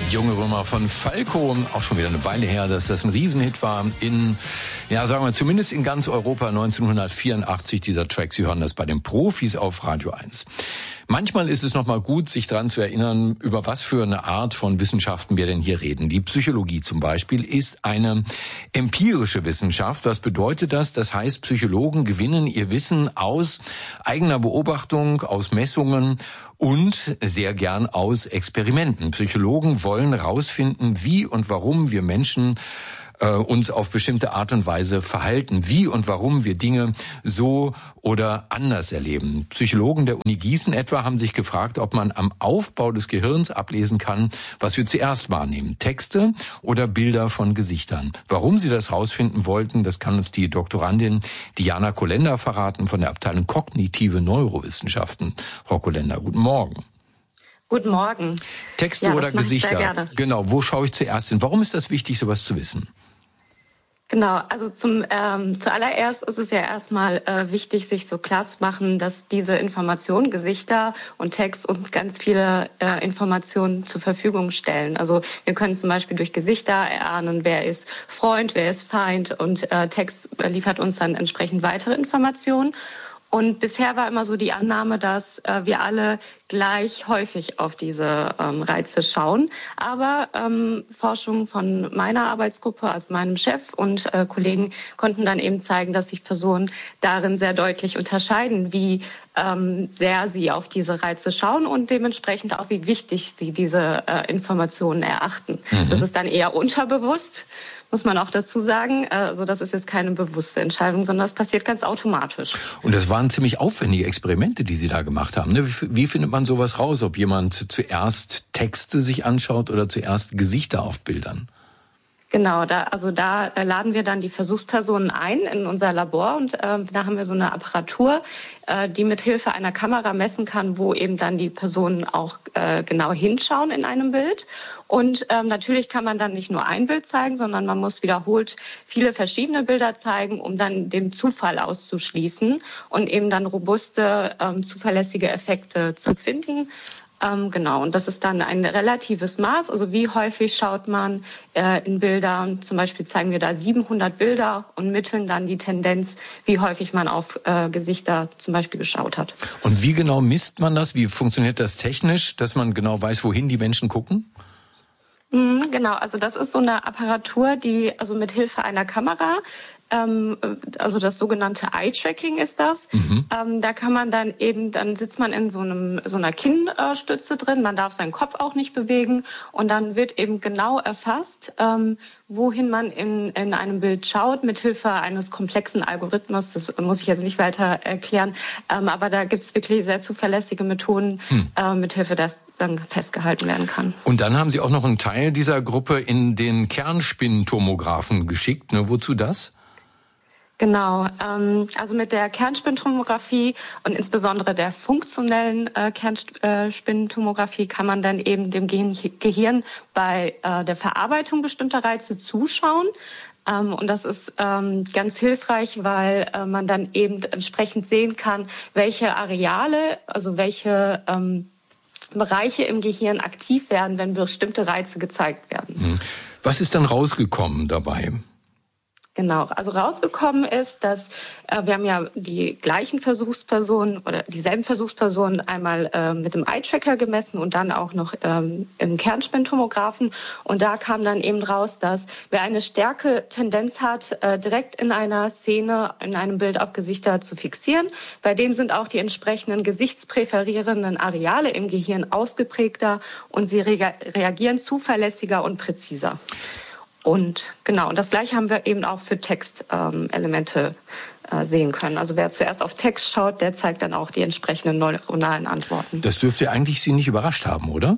Junge Römer von Falco, auch schon wieder eine Weile her, dass das ein Riesenhit war in, ja sagen wir zumindest in ganz Europa 1984, dieser Track. Sie hören das bei den Profis auf Radio 1. Manchmal ist es nochmal gut, sich daran zu erinnern, über was für eine Art von Wissenschaften wir denn hier reden. Die Psychologie zum Beispiel ist eine empirische Wissenschaft. Was bedeutet das? Das heißt, Psychologen gewinnen ihr Wissen aus eigener Beobachtung, aus Messungen und sehr gern aus Experimenten. Psychologen wollen herausfinden, wie und warum wir Menschen uns auf bestimmte Art und Weise verhalten, wie und warum wir Dinge so oder anders erleben. Psychologen der Uni Gießen etwa haben sich gefragt, ob man am Aufbau des Gehirns ablesen kann, was wir zuerst wahrnehmen, Texte oder Bilder von Gesichtern. Warum sie das rausfinden wollten, das kann uns die Doktorandin Diana Kolender verraten von der Abteilung Kognitive Neurowissenschaften. Frau Kolender, guten Morgen. Guten Morgen. Texte oder Gesichter? Genau, wo schaue ich zuerst hin? Warum ist das wichtig, sowas zu wissen? Genau, also zuallererst ist es ja erstmal wichtig, sich so klar zu machen, dass diese Informationen, Gesichter und Text uns ganz viele Informationen zur Verfügung stellen. Also wir können zum Beispiel durch Gesichter erahnen, wer ist Freund, wer ist Feind, und Text liefert uns dann entsprechend weitere Informationen. Und bisher war immer so die Annahme, dass wir alle gleich häufig auf diese Reize schauen. Aber Forschung von meiner Arbeitsgruppe, also meinem Chef und Kollegen, konnten dann eben zeigen, dass sich Personen darin sehr deutlich unterscheiden, wie sehr sie auf diese Reize schauen und dementsprechend auch, wie wichtig sie diese Informationen erachten. Das ist dann eher unterbewusst, muss man auch dazu sagen. Also das ist jetzt keine bewusste Entscheidung, sondern das passiert ganz automatisch. Und das waren ziemlich aufwendige Experimente, die Sie da gemacht haben. Ne? Wie findet man sowas raus, ob jemand zuerst Texte sich anschaut oder zuerst Gesichter auf Bildern? Genau, da laden wir dann die Versuchspersonen ein in unser Labor und da haben wir so eine Apparatur, die mit Hilfe einer Kamera messen kann, wo eben dann die Personen auch genau hinschauen in einem Bild. Und natürlich kann man dann nicht nur ein Bild zeigen, sondern man muss wiederholt viele verschiedene Bilder zeigen, um dann den Zufall auszuschließen und eben dann robuste, zuverlässige Effekte zu finden. Genau, und das ist dann ein relatives Maß. Also wie häufig schaut man in Bildern, zum Beispiel zeigen wir da 700 Bilder und mitteln dann die Tendenz, wie häufig man auf Gesichter zum Beispiel geschaut hat. Und wie genau misst man das? Wie funktioniert das technisch, dass man genau weiß, wohin die Menschen gucken? Genau, also das ist so eine Apparatur, die also mit Hilfe einer Kamera, also das sogenannte Eye-Tracking ist das. Da kann man dann sitzt man in so einer Kinnstütze drin, man darf seinen Kopf auch nicht bewegen und dann wird eben genau erfasst, wohin man in einem Bild schaut, mit Hilfe eines komplexen Algorithmus. Das muss ich jetzt nicht weiter erklären, aber da gibt es wirklich sehr zuverlässige Methoden, mit Hilfe das dann festgehalten werden kann. Und dann haben Sie auch noch einen Teil dieser Gruppe in den Kernspintomographen geschickt. Ne? Wozu das? Genau, also mit der Kernspintomographie und insbesondere der funktionellen Kernspintomographie kann man dann eben dem Gehirn bei der Verarbeitung bestimmter Reize zuschauen. Und das ist ganz hilfreich, weil man dann eben entsprechend sehen kann, welche Areale, also welche Bereiche im Gehirn aktiv werden, wenn bestimmte Reize gezeigt werden. Was ist dann rausgekommen dabei? Genau, also rausgekommen ist, dass wir haben ja die gleichen Versuchspersonen oder dieselben Versuchspersonen einmal mit dem Eye-Tracker gemessen und dann auch noch im Kernspintomographen. Und da kam dann eben raus, dass wer eine starke Tendenz hat, direkt in einer Szene, in einem Bild auf Gesichter zu fixieren, bei dem sind auch die entsprechenden gesichtspräferierenden Areale im Gehirn ausgeprägter und sie reagieren zuverlässiger und präziser. Und genau, und das Gleiche haben wir eben auch für Textelemente sehen können. Also wer zuerst auf Text schaut, der zeigt dann auch die entsprechenden neuronalen Antworten. Das dürfte eigentlich Sie nicht überrascht haben, oder?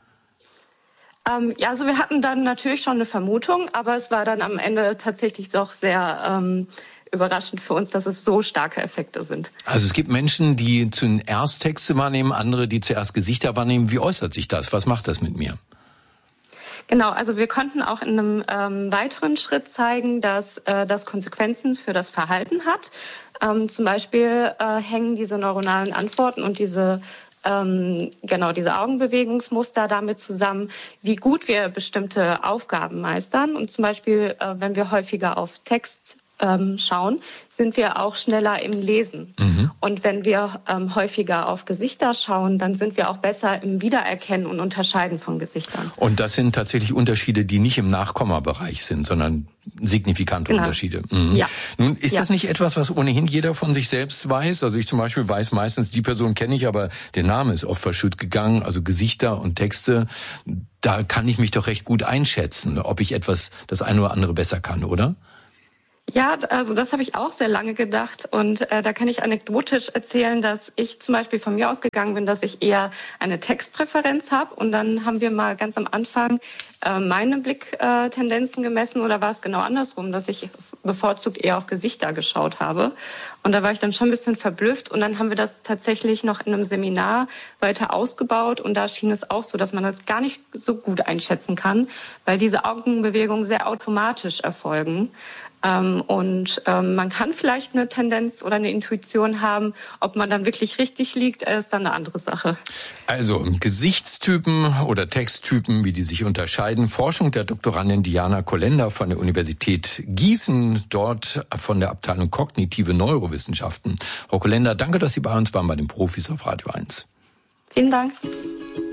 Ja, also wir hatten dann natürlich schon eine Vermutung, aber es war dann am Ende tatsächlich doch sehr überraschend für uns, dass es so starke Effekte sind. Also es gibt Menschen, die zuerst Texte wahrnehmen, andere, die zuerst Gesichter wahrnehmen. Wie äußert sich das? Was macht das mit mir? Genau, also wir konnten auch in einem weiteren Schritt zeigen, dass das Konsequenzen für das Verhalten hat. Zum Beispiel hängen diese neuronalen Antworten und diese genau diese Augenbewegungsmuster damit zusammen, wie gut wir bestimmte Aufgaben meistern. Und zum Beispiel, wenn wir häufiger auf Text schauen, sind wir auch schneller im Lesen. Und wenn wir häufiger auf Gesichter schauen, dann sind wir auch besser im Wiedererkennen und Unterscheiden von Gesichtern. Und das sind tatsächlich Unterschiede, die nicht im Nachkommabereich sind, sondern signifikante Unterschiede. Ja. Nun, ist das nicht etwas, was ohnehin jeder von sich selbst weiß? Also ich zum Beispiel weiß meistens, die Person kenne ich, aber der Name ist oft verschütt gegangen. Also Gesichter und Texte, da kann ich mich doch recht gut einschätzen, ob ich das eine oder andere besser kann, oder? Ja, also das habe ich auch sehr lange gedacht und da kann ich anekdotisch erzählen, dass ich zum Beispiel von mir ausgegangen bin, dass ich eher eine Textpräferenz habe und dann haben wir mal ganz am Anfang meine Blicktendenzen gemessen oder war es genau andersrum, dass ich bevorzugt eher auf Gesichter geschaut habe und da war ich dann schon ein bisschen verblüfft und dann haben wir das tatsächlich noch in einem Seminar weiter ausgebaut und da schien es auch so, dass man das gar nicht so gut einschätzen kann, weil diese Augenbewegungen sehr automatisch erfolgen. Und man kann vielleicht eine Tendenz oder eine Intuition haben, ob man dann wirklich richtig liegt, ist dann eine andere Sache. Also Gesichtstypen oder Texttypen, wie die sich unterscheiden. Forschung der Doktorandin Diana Kolender von der Universität Gießen, dort von der Abteilung Kognitive Neurowissenschaften. Frau Kolender, danke, dass Sie bei uns waren bei den Profis auf Radio 1. Vielen Dank.